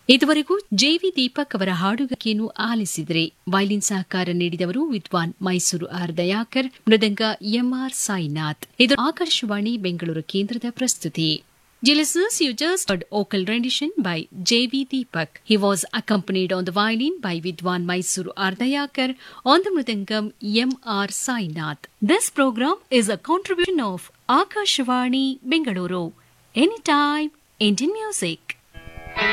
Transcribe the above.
ಇದುವರೆಗೂ ಜೆವಿ ದೀಪಕ್ ಅವರ ಹಾಡುಗಾರಿಕೆಯನ್ನು ಆಲಿಸಿದರೆ ವೈಲಿನ್ ಸಹಕಾರ ನೀಡಿದವರು ವಿದ್ವಾನ್ ಮೈಸೂರು ಆರ್ ದಯಾಕರ್, ಮೃದಂಗ ಎಂಆರ್ ಸಾಯಿನಾಥ್. ಇದು ಆಕಾಶವಾಣಿ ಬೆಂಗಳೂರು ಕೇಂದ್ರದ ಪ್ರಸ್ತುತಿ. Dear listeners, you just heard vocal rendition by J.V. Deepak. He was accompanied on the violin by Vidwan Mysuru Ardayakar, on the mridangam M.R. Sainath. This program is a contribution of Akashvani Bengaluru. Anytime, Indian music.